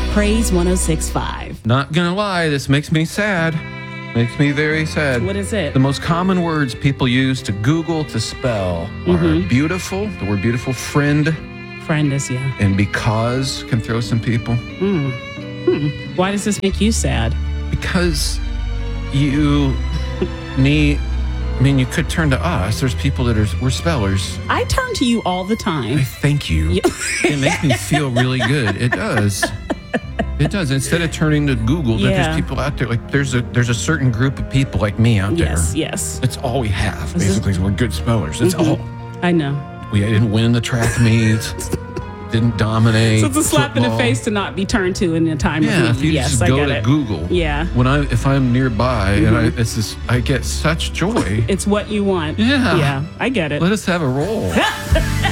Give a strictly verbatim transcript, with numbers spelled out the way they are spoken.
Praise one oh six point five. Not gonna lie, this makes me sad. Makes me very sad. What is it? The most common words people use to Google to spell are Mhm. beautiful, the word beautiful, friend, Friend is, yeah. and because can throw some people. Mm. Hmm. Why does this make you sad? Because you need, I mean, you could turn to us. There's people that are, we're spellers. I turn to you all the I time. thank you. You- It makes me feel really good. It does. It does. Instead of turning to Google, that Yeah. there's people out there. Like there's a there's a certain group of people like me out there. Yes, yes. That's all we have. Is this- Basically, we're good spellers. That's Mhm. all. I know. We didn't win the track meets. Didn't dominate. So it's a slap in the football. face to not be turned to in a time Yeah, of if need. you Yes, just I go get to it. Google. Yeah. When I if I'm nearby and I Mhm. it's just I get such joy. It's what you want. Yeah. Yeah, I get it. Let us have a roll.